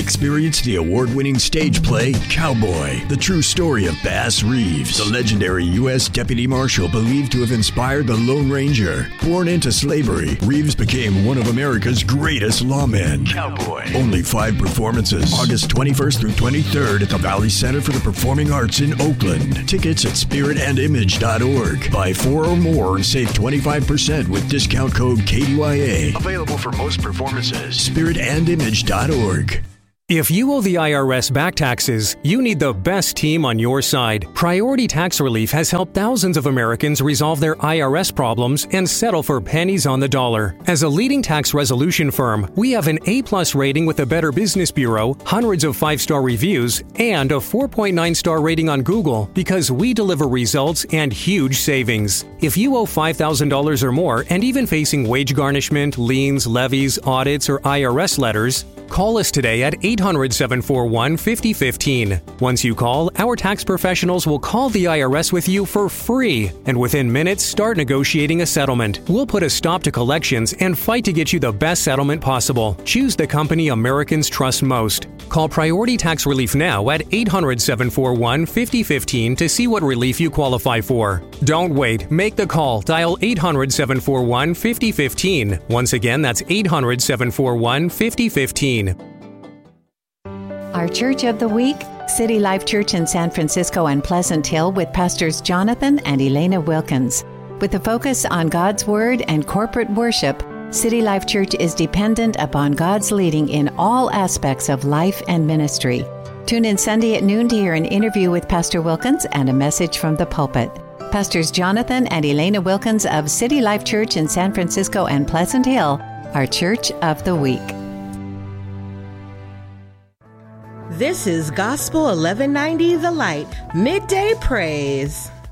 Experience the award-winning stage play, Cowboy, the true story of Bass Reeves, the legendary U.S. Deputy Marshal believed to have inspired the Lone Ranger. Born into slavery, Reeves became one of America's greatest lawmen. Cowboy. Only 5 performances, August 21st through 23rd at the Valley Center for the Performing Arts in Oakland. Tickets at spiritandimage.org. Buy 4 or more and save 25% with discount code KDYA. Available for most performances. spiritandimage.org. If you owe the IRS back taxes, you need the best team on your side. Priority Tax Relief has helped thousands of Americans resolve their IRS problems and settle for pennies on the dollar. As a leading tax resolution firm, we have an A+ rating with the Better Business Bureau, hundreds of 5-star reviews, and a 4.9-star rating on Google because we deliver results and huge savings. If you owe $5,000 or more and even facing wage garnishment, liens, levies, audits, or IRS letters, call us today at 800-741-5015. Once you call, our tax professionals will call the IRS with you for free, and within minutes, start negotiating a settlement. We'll put a stop to collections and fight to get you the best settlement possible. Choose the company Americans trust most. Call Priority Tax Relief now at 800-741-5015 to see what relief you qualify for. Don't wait. Make the call. Dial 800-741-5015. Once again, that's 800-741-5015. Our Church of the Week, City Life Church in San Francisco and Pleasant Hill with Pastors Jonathan and Elena Wilkins. With a focus on God's Word and corporate worship, City Life Church is dependent upon God's leading in all aspects of life and ministry. Tune in Sunday at noon to hear an interview with Pastor Wilkins and a message from the pulpit. Pastors Jonathan and Elena Wilkins of City Life Church in San Francisco and Pleasant Hill, our Church of the Week. This is Gospel 1190 The Light, Midday Praise.